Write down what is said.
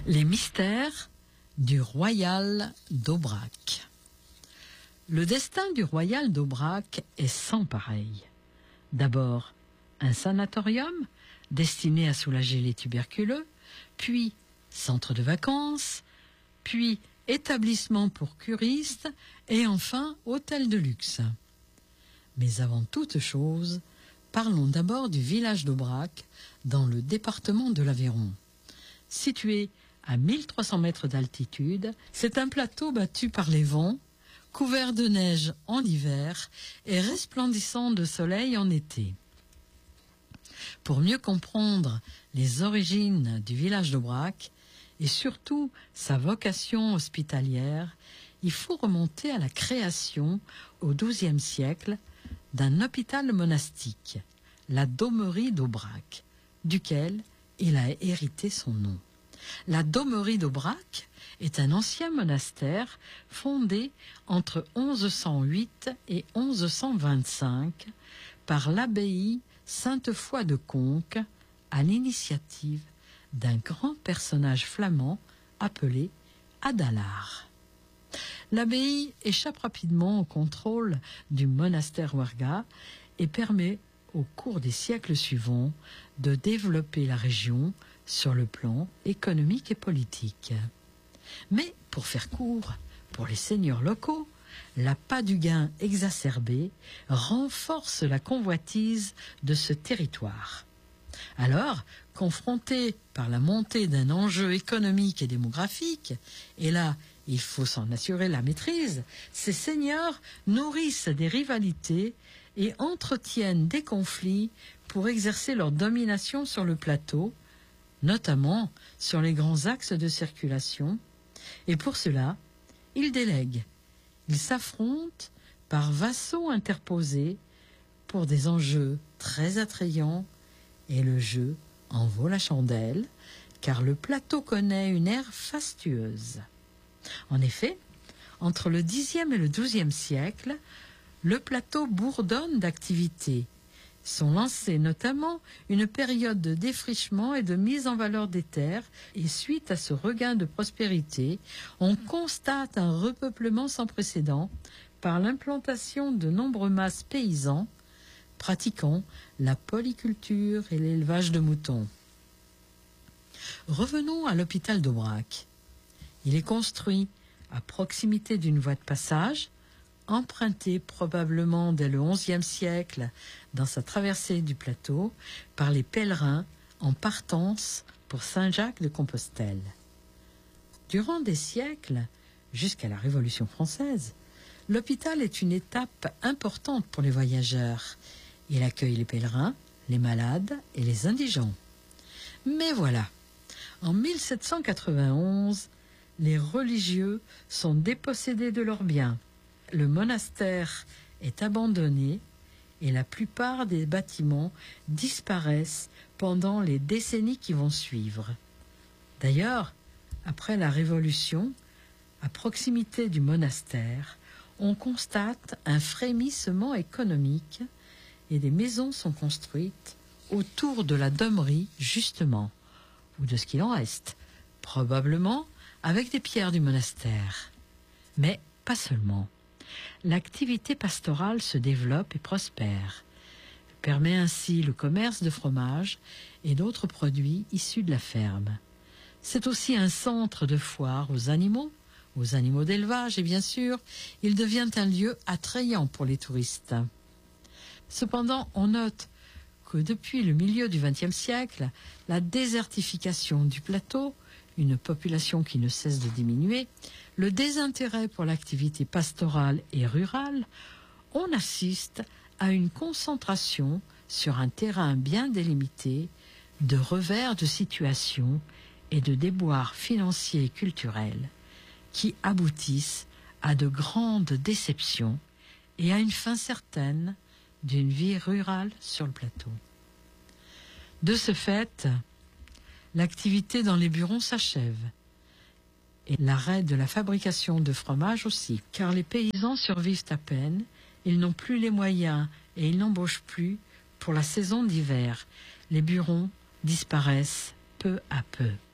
Les mystères du Royal d'Aubrac. Le destin du Royal d'Aubrac est sans pareil. D'abord, un sanatorium destiné à soulager les tuberculeux, puis centre de vacances, puis établissement pour curistes et enfin hôtel de luxe. Mais avant toute chose, parlons d'abord du village d'Aubrac dans le département de l'Aveyron. Situé à 1300 mètres d'altitude, c'est un plateau battu par les vents, couvert de neige en hiver et resplendissant de soleil en été. Pour mieux comprendre les origines du village d'Aubrac et surtout sa vocation hospitalière, il faut remonter à la création au XIIe siècle d'un hôpital monastique, la Daumerie d'Aubrac, duquel il a hérité son nom. La Daumerie d'Aubrac est un ancien monastère fondé entre 1108 et 1125 par l'abbaye Sainte-Foy de Conques à l'initiative d'un grand personnage flamand appelé Adalard. L'abbaye échappe rapidement au contrôle du monastère Ouarga et permet au cours des siècles suivants de développer la région sur le plan économique et politique. Mais, pour faire court, pour les seigneurs locaux, l'appât du gain exacerbé renforce la convoitise de ce territoire. Alors, confrontés par la montée d'un enjeu économique et démographique, et là, il faut s'en assurer la maîtrise, ces seigneurs nourrissent des rivalités et entretiennent des conflits pour exercer leur domination sur le plateau, notamment sur les grands axes de circulation, et pour cela, ils délèguent. Ils s'affrontent par vassaux interposés pour des enjeux très attrayants, et le jeu en vaut la chandelle, car le plateau connaît une ère fastueuse. En effet, entre le Xe et le XIIe siècle, le plateau bourdonne d'activités. Sont lancées notamment une période de défrichement et de mise en valeur des terres, et suite à ce regain de prospérité, on constate un repeuplement sans précédent par l'implantation de nombreux masses paysans pratiquant la polyculture et l'élevage de moutons. Revenons à l'hôpital d'Aubrac. Il est construit à proximité d'une voie de passage, empruntée probablement dès le XIe siècle dans sa traversée du plateau par les pèlerins en partance pour Saint-Jacques-de-Compostelle. Durant des siècles, jusqu'à la Révolution française, l'hôpital est une étape importante pour les voyageurs. Il accueille les pèlerins, les malades et les indigents. Mais voilà, en 1791, les religieux sont dépossédés de leurs biens. Le monastère est abandonné et la plupart des bâtiments disparaissent pendant les décennies qui vont suivre. D'ailleurs, après la Révolution, à proximité du monastère, on constate un frémissement économique et des maisons sont construites autour de la Daumerie, justement, ou de ce qu'il en reste, probablement avec des pierres du monastère. Mais pas seulement. L'activité pastorale se développe et prospère, permet ainsi le commerce de fromage et d'autres produits issus de la ferme. C'est aussi un centre de foire aux animaux d'élevage et bien sûr, il devient un lieu attrayant pour les touristes. Cependant, on note que depuis le milieu du XXe siècle, la désertification du plateau, une population qui ne cesse de diminuer, le désintérêt pour l'activité pastorale et rurale, on assiste à une concentration sur un terrain bien délimité de revers de situation et de déboires financiers et culturels qui aboutissent à de grandes déceptions et à une fin certaine d'une vie rurale sur le plateau. De ce fait, l'activité dans les burons s'achève et l'arrêt de la fabrication de fromage aussi, car les paysans survivent à peine, ils n'ont plus les moyens et ils n'embauchent plus pour la saison d'hiver. Les burons disparaissent peu à peu.